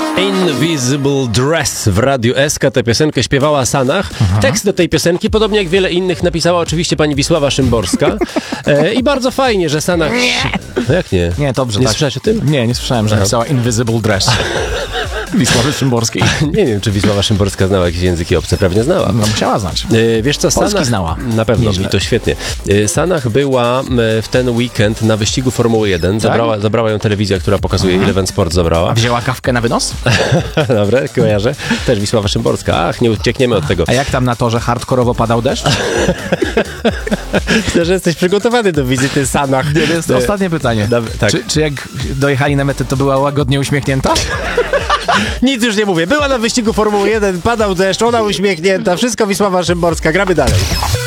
Invisible Dress w Radiu SK. Tę piosenkę śpiewała Sanach. Tekst do tej piosenki, podobnie jak wiele innych, napisała oczywiście pani Wisława Szymborska. I bardzo fajnie, że Sanach... Nie! No jak nie? Nie, dobrze. Nie tak. słyszałeś o tym? Nie słyszałem, że napisała Invisible Dress. Wisławy Szymborskiej. Nie wiem, czy Wisława Szymborska znała jakieś języki obce. Pewnie znała. No musiała znać. Wiesz co, Polski Sanach... znała. Na pewno, Nieźle. i to świetnie. Sanach była w ten weekend na wyścigu Formuły 1. Tak? Zabrała ją telewizja, która pokazuje Eleven Sport zabrała. A wzięła kawkę na wynos? Dobra, kojarzę. Też Wisława Szymborska. Ach, nie uciekniemy od tego. A jak tam na torze hardkorowo padał deszcz? Myślę, że jesteś przygotowany do wizyty Sanach. To jest ostatnie pytanie. Tak. Czy jak dojechali na metę, to była łagodnie uśmiechnięta? Nic już nie mówię. Była na wyścigu Formuły 1, padał deszcz, ona uśmiechnięta. Wszystko Wisława Szymborska. Gramy dalej.